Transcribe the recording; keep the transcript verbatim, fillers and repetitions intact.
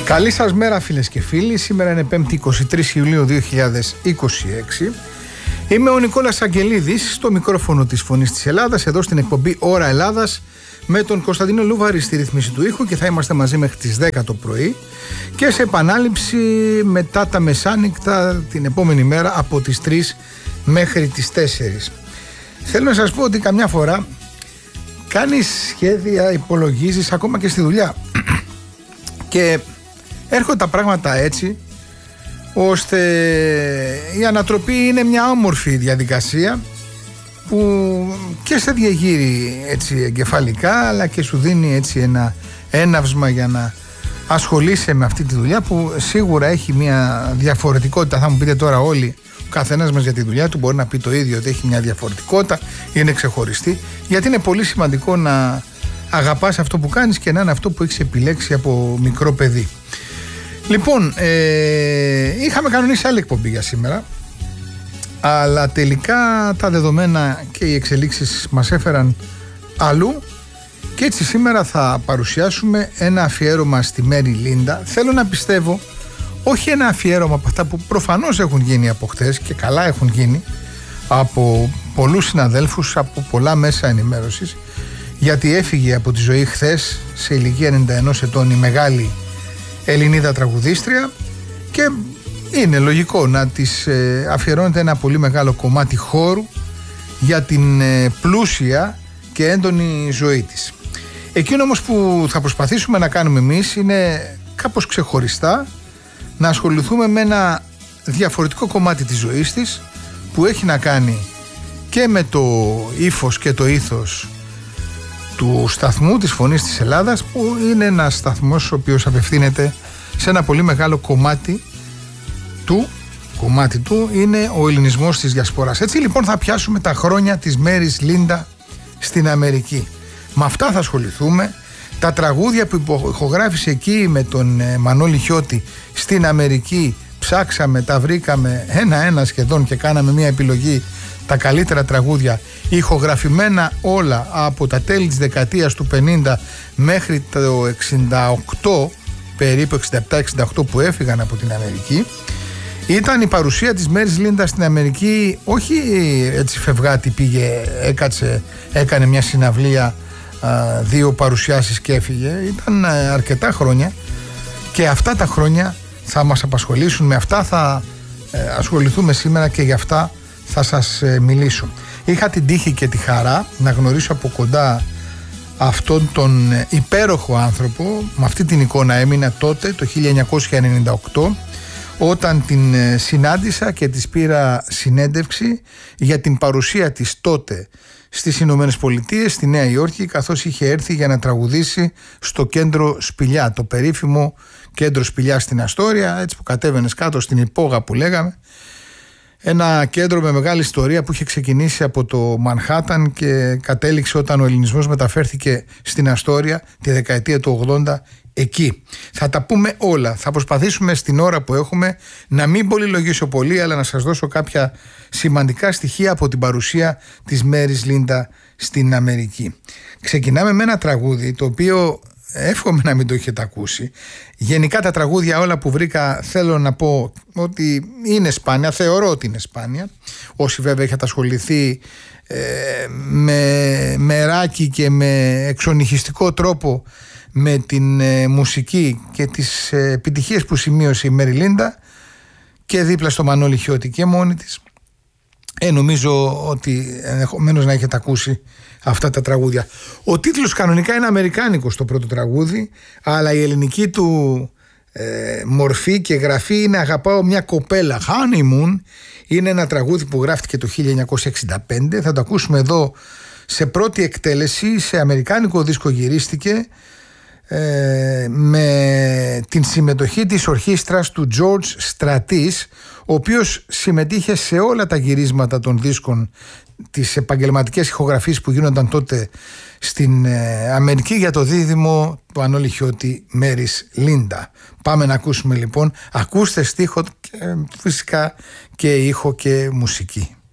Καλή σας μέρα φίλες και φίλοι. Σήμερα είναι πέμπτη εικοστή τρίτη Ιουλίου δύο χιλιάδες είκοσι έξι. Είμαι ο Νικόλας Αγγελίδης στο μικρόφωνο της Φωνής της Ελλάδας, εδώ στην εκπομπή Ώρα Ελλάδας, με τον Κωνσταντίνο Λούβαρη στη ρύθμιση του ήχου, και θα είμαστε μαζί μέχρι τις δέκα το πρωί και σε επανάληψη μετά τα μεσάνυχτα την επόμενη μέρα από τις τρεις μέχρι τις τέσσερις. Θέλω να σας πω ότι καμιά φορά κάνεις σχέδια, υπολογίζεις ακόμα και στη δουλειά και έρχονται τα πράγματα έτσι ώστε η ανατροπή είναι μια όμορφη διαδικασία που και σε διαγείρει έτσι εγκεφαλικά, αλλά και σου δίνει έτσι ένα έναυσμα για να ασχολείσαι με αυτή τη δουλειά που σίγουρα έχει μια διαφορετικότητα. Θα μου πείτε τώρα όλοι, ο καθένας μας για τη δουλειά του μπορεί να πει το ίδιο, ότι έχει μια διαφορετικότητα, είναι ξεχωριστή, γιατί είναι πολύ σημαντικό να αγαπάς αυτό που κάνεις και να είναι αυτό που έχεις επιλέξει από μικρό παιδί. Λοιπόν, ε, είχαμε κανονίσει άλλη εκπομπή για σήμερα, αλλά τελικά τα δεδομένα και οι εξελίξεις μας έφεραν αλλού, και έτσι σήμερα θα παρουσιάσουμε ένα αφιέρωμα στη Μέρι Λίντα. Θέλω να πιστεύω όχι ένα αφιέρωμα από αυτά που προφανώς έχουν γίνει από χτες, και καλά έχουν γίνει από πολλούς συναδέλφους, από πολλά μέσα ενημέρωσης, γιατί έφυγε από τη ζωή χθες σε ηλικία ενενήντα ενός ετών η μεγάλη Ελληνίδα τραγουδίστρια, και είναι λογικό να της ε, αφιερώνεται ένα πολύ μεγάλο κομμάτι χώρου για την ε, πλούσια και έντονη ζωή της. Εκείνο όμως που θα προσπαθήσουμε να κάνουμε εμείς είναι κάπως ξεχωριστά να ασχοληθούμε με ένα διαφορετικό κομμάτι της ζωής της, που έχει να κάνει και με το ύφος και το ήθος του σταθμού της Φωνής της Ελλάδας, που είναι ένας σταθμός ο οποίος απευθύνεται σε ένα πολύ μεγάλο κομμάτι του, κομμάτι του είναι ο ελληνισμός της διασποράς. Έτσι λοιπόν θα πιάσουμε τα χρόνια της Μέρις Λίντα στην Αμερική. Με αυτά θα ασχοληθούμε, τα τραγούδια που ηχογράφησε εκεί με τον Μανώλη Χιώτη στην Αμερική. Ψάξαμε, τα βρήκαμε ένα-ένα σχεδόν και κάναμε μια επιλογή, τα καλύτερα τραγούδια, ηχογραφημένα όλα από τα τέλη της δεκαετίας του πενήντα μέχρι το εξήντα οκτώ, περίπου εξήντα επτά εξήντα οκτώ, που έφυγαν από την Αμερική. Ήταν η παρουσία της Μέρις Λίντα στην Αμερική, όχι έτσι φευγάτη, πήγε, έκατσε, έκανε μια συναυλία, δύο παρουσιάσεις και έφυγε. Ήταν αρκετά χρόνια, και αυτά τα χρόνια θα μας απασχολήσουν, με αυτά θα ασχοληθούμε σήμερα και για αυτά θα σας μιλήσω. Είχα την τύχη και τη χαρά να γνωρίσω από κοντά αυτόν τον υπέροχο άνθρωπο. Με αυτή την εικόνα έμεινα τότε το χίλια εννιακόσια ενενήντα οκτώ, όταν την συνάντησα και της πήρα συνέντευξη για την παρουσία της τότε στις Ηνωμένες Πολιτείες, στη Νέα Υόρκη, καθώς είχε έρθει για να τραγουδήσει στο κέντρο Σπηλιά, το περίφημο κέντρο Σπηλιά στην Αστόρια, έτσι που κατέβαινες κάτω στην υπόγα που λέγαμε. Ένα κέντρο με μεγάλη ιστορία που είχε ξεκινήσει από το Μανχάταν και κατέληξε όταν ο ελληνισμός μεταφέρθηκε στην Αστόρια τη δεκαετία του ογδόντα εκεί. Θα τα πούμε όλα. Θα προσπαθήσουμε στην ώρα που έχουμε να μην πολυλογήσω πολύ, αλλά να σας δώσω κάποια σημαντικά στοιχεία από την παρουσία της Μέρις Λίντα στην Αμερική. Ξεκινάμε με ένα τραγούδι το οποίο εύχομαι να μην το έχετε ακούσει. Γενικά τα τραγούδια όλα που βρήκα θέλω να πω ότι είναι σπάνια, θεωρώ ότι είναι σπάνια. Όσοι βέβαια έχετε ασχοληθεί ε, με μεράκι και με εξονυχιστικό τρόπο με την ε, μουσική και τις ε, επιτυχίες που σημείωσε η Μέρι Λίντα, και δίπλα στο Μανώλη Χιώτη και μόνη της, ε, νομίζω ότι ενδεχομένως να έχετε ακούσει αυτά τα τραγούδια. Ο τίτλος κανονικά είναι αμερικάνικος το πρώτο τραγούδι, αλλά η ελληνική του ε, μορφή και γραφή είναι «Αγαπάω μια κοπέλα». Honeymoon είναι ένα τραγούδι που γράφτηκε το χίλια εννιακόσια εξήντα πέντε. Θα το ακούσουμε εδώ σε πρώτη εκτέλεση, σε αμερικάνικο δίσκο γυρίστηκε, ε, με την συμμετοχή της ορχήστρας του George Stratis, ο οποίος συμμετείχε σε όλα τα γυρίσματα των δίσκων, τις επαγγελματικές ηχογραφίες που γίνονταν τότε στην ε, Αμερική για το δίδυμο του Μανώλη Χιώτη Μέρις Λίντα. Πάμε να ακούσουμε λοιπόν. Ακούστε στίχο και φυσικά και ήχο και μουσική.